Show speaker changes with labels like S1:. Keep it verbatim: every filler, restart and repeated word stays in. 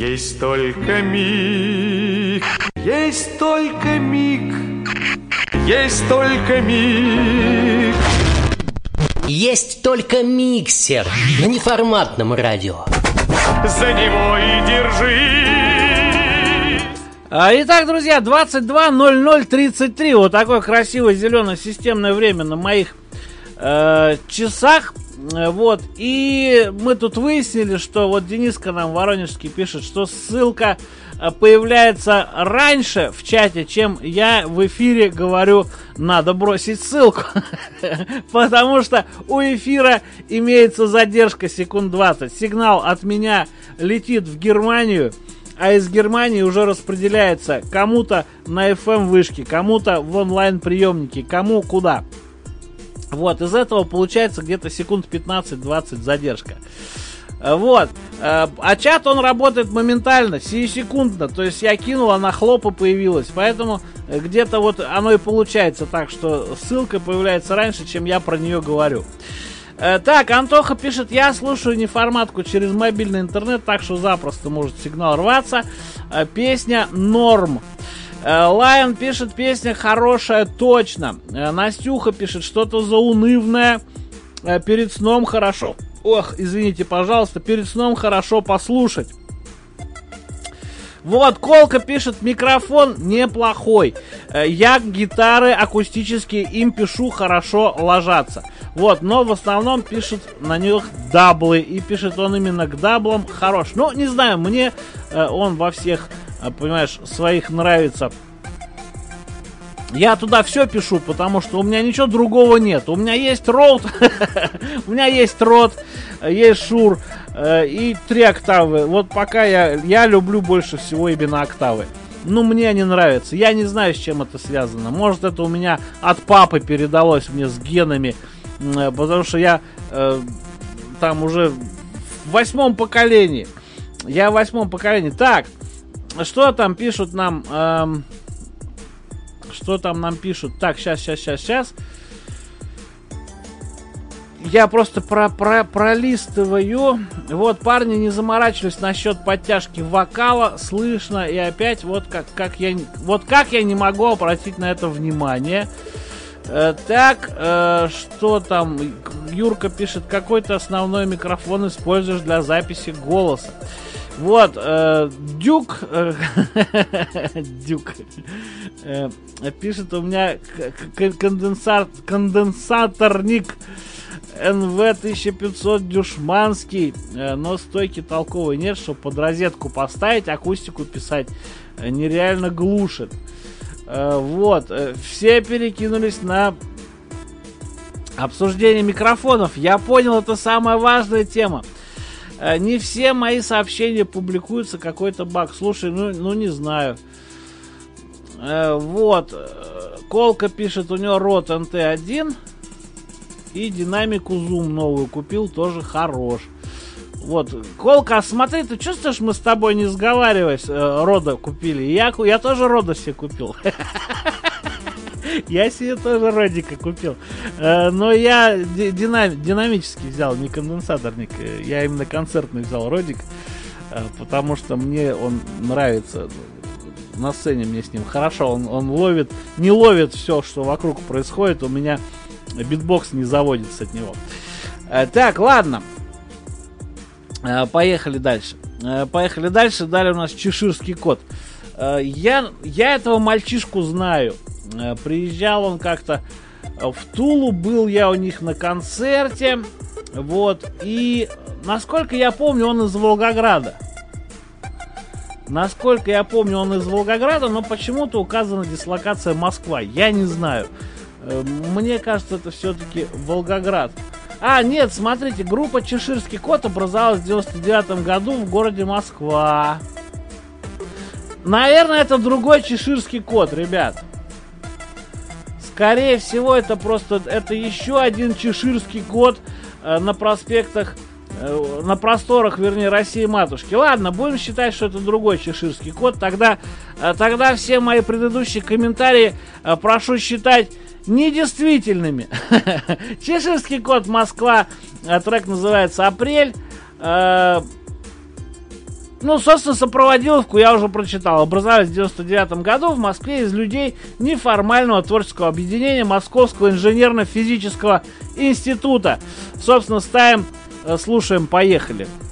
S1: Есть только миг, есть только миг, есть только миг.
S2: Есть только миксер на неформатном радио.
S1: За него и держись.
S3: Итак, друзья, двадцать два ноль ноль тридцать три. Вот такое красивое зеленое системное время на моих э, часах. Вот. И мы тут выяснили, что вот Дениска нам воронежский пишет, что ссылка появляется раньше в чате, чем я в эфире говорю, надо бросить ссылку. Потому что у эфира имеется задержка секунд двадцать. Сигнал от меня летит в Германию, а из Германии уже распределяется кому-то на эф эм вышке, кому-то в онлайн приемнике, кому куда. Вот, из этого получается где-то секунд пятнадцать-двадцать задержка. Вот, а чат он работает моментально, сиюсекундно, то есть я кинул, она хлопа появилась, поэтому где-то вот оно и получается так, что ссылка появляется раньше, чем я про нее говорю. Так, Антоха пишет, я слушаю неформатку через мобильный интернет, так что запросто может сигнал рваться. Песня «Норм». Лайон пишет, песня хорошая, точно. Настюха пишет, что-то заунывное. Перед сном хорошо. Ох, извините, пожалуйста, перед сном хорошо послушать. Вот, Колка пишет, микрофон неплохой. Я гитары акустические им пишу, хорошо ложатся. Вот, но в основном пишет на них даблы. И пишет он именно к даблам хорош. Ну, не знаю, мне он во всех, понимаешь, своих нравится. Я туда все пишу, потому что у меня ничего другого нет. У меня есть роут, у меня есть рот, есть шур и три октавы. Вот пока я, я люблю больше всего именно октавы. Ну, мне они нравятся. Я не знаю, с чем это связано. Может, это у меня от папы передалось мне с генами. Потому что я э, там уже в восьмом поколении. Я в восьмом поколении. Так, что там пишут нам... Эм, Что там нам пишут? Так, сейчас, сейчас, сейчас, сейчас. Я просто про, про, пролистываю. Вот, парни, не заморачивались насчет подтяжки вокала. Слышно. И опять, вот как, как, я, вот как я не могу обратить на это внимание. Э, так, э, что там? Юрка пишет, какой-то основной микрофон используешь для записи голоса. Вот, э, Дюк, э, Дюк, э, пишет у меня конденсат, конденсаторник эн вэ тысяча пятьсот дюшманский, э, но стойки толковой нет, чтобы под розетку поставить, акустику писать э, нереально глушит. Э, вот, э, все перекинулись на обсуждение микрофонов. Я понял, это самая важная тема. Не все мои сообщения публикуются, какой-то баг. Слушай, ну, ну не знаю. Э, вот. Колка пишет, у него рот эн тэ один. И динамику Zoom новую купил, тоже хорош. Вот. Колка, смотри, ты чувствуешь, мы с тобой не сговариваясь, э, рода купили. Я, я тоже рода себе купил. Я себе тоже родика купил. э, Но я динам, динамический взял, не конденсаторник. Я именно концертный взял родик, э, потому что мне он нравится. На сцене мне с ним хорошо. Он, он ловит, не ловит все, что вокруг происходит. У меня битбокс не заводится от него. э, Так, ладно. э, Поехали дальше. э, Поехали дальше. Далее у нас чеширский кот. э, я, я этого мальчишку знаю. Приезжал он как-то в Тулу, был я у них на концерте, вот, и, насколько я помню, он из Волгограда. Насколько я помню, он из Волгограда, но почему-то указана дислокация Москва, я не знаю. Мне кажется, это все-таки Волгоград. А, нет, смотрите, группа «Чеширский кот» образовалась в девяносто девятом году в городе Москва. Наверное, это другой чеширский кот, ребят. Скорее всего, это просто, это еще один чеширский кот э, на проспектах, э, на просторах, вернее, России-матушки. Ладно, будем считать, что это другой чеширский кот. Тогда, э, тогда все мои предыдущие комментарии э, прошу считать недействительными. Чеширский кот, Москва, э, трек называется «Апрель». Э, Ну, собственно, сопроводиловку я уже прочитал. Образовались в девяносто девятом году в Москве из людей неформального творческого объединения Московского инженерно-физического института. Собственно, ставим, слушаем, поехали.